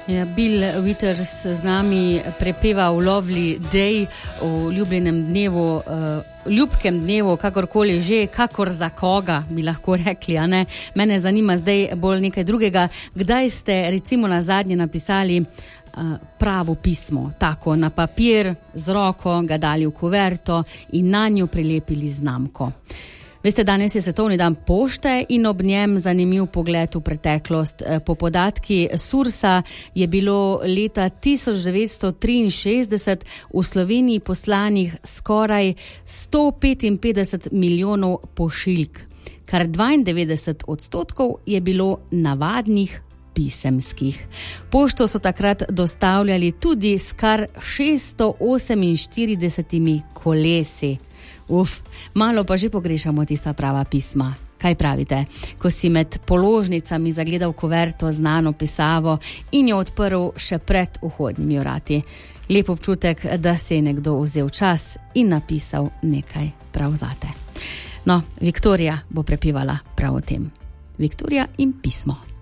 Ja, Bill Withers z nami prepeva v Lovely Day, v ljubljenem dnevu, ljubkem dnevu, kakorkoli že, kakor za koga, bi lahko rekli, a ne? Mene zanima zdaj bolj nekaj drugega. Kdaj ste recimo nazadnje napisali pravo pismo, tako na papir, z roko, ga dali v kuverto in nanjo prilepili znamko? Veste, danes je svetovni dan pošte in ob njem zanimiv pogled v preteklost. Po podatki Sursa je bilo leta 1963 v Sloveniji poslanih skoraj 155 milijonov pošiljk. Kar 92% je bilo navadnih pisemskih. Pošto so takrat dostavljali tudi s kar 648 kolesi. Malo pa že pogrešamo tista prava pisma. Kaj pravite, ko si med položnicami zagledal kuverto znano pisavo in jo odprl še pred vhodnimi vrati? Lep občutek, da se je nekdo vzel čas in napisal nekaj prav zate. No, Viktorija bo prepevala prav o tem. Viktorija in pismo.